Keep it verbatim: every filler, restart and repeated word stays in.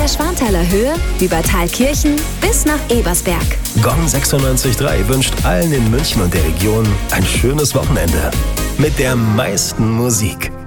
der Schwanthaler Höhe über Thalkirchen bis nach Ebersberg. Gong sechsundneunzig Komma drei wünscht allen in München und der Region ein schönes Wochenende. Mit der meisten Musik.